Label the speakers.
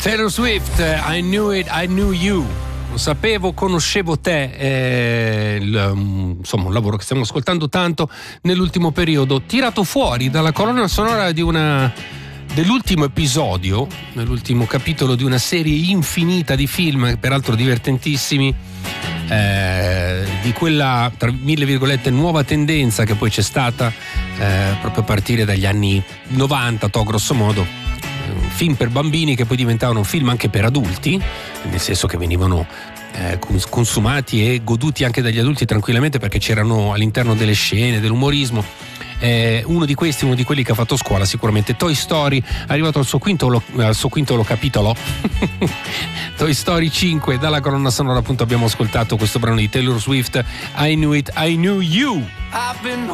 Speaker 1: Taylor Swift, I Knew It, I Knew You. Lo sapevo, conoscevo te. Insomma, un lavoro che stiamo ascoltando tanto nell'ultimo periodo, tirato fuori dalla colonna sonora dell'ultimo episodio, nell'ultimo capitolo di una serie infinita di film, peraltro divertentissimi, di quella, tra mille virgolette, nuova tendenza che poi c'è stata proprio a partire dagli anni 90, grosso modo. Film per bambini che poi diventavano film anche per adulti, nel senso che venivano consumati e goduti anche dagli adulti tranquillamente, perché c'erano all'interno delle scene dell'umorismo. Uno di quelli che ha fatto scuola sicuramente Toy Story, arrivato al suo quinto capitolo Toy Story 5. Dalla colonna sonora appunto abbiamo ascoltato questo brano di Taylor Swift, I Knew It, I Knew You.
Speaker 2: I've been